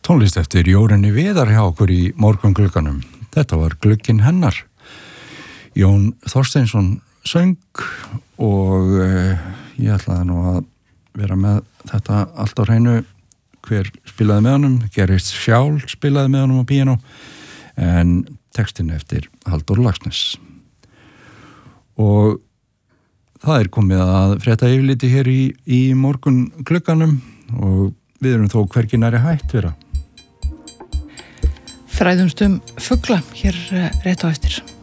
Tónlist eftir Jórunni Viðar hjá okkur í morgunglugganum. Þetta var glugginn hennar. Jón Þorsteinsson söng og ég ætlaði nú að vera með þetta allt á hreinu hver spilaði með honum. Gerist Sjál spilaði með honum á píanó en textin eftir Halldór Laxness. Og það komið að frétta yfirliti hér í morgunglugganum og við erum þó hvergi nærri hætt vera. Fræðumst fugla hér rétt á eftir.